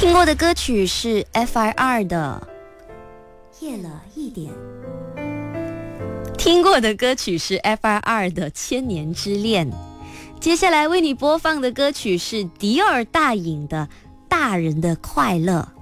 听过的歌曲是 FIR 的夜了一点，听过的歌曲是 FIR 的千年之恋。接下来为你播放的歌曲是迪尔大隐的大人的快乐。